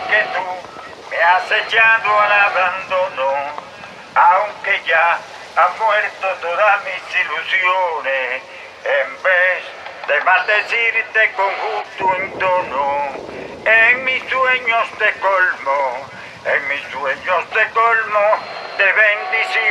que tú me has echado al abandono, aunque ya han muerto todas mis ilusiones, en vez de maldecirte con justo entono, en mis sueños te colmo, en mis sueños te colmo de bendiciones.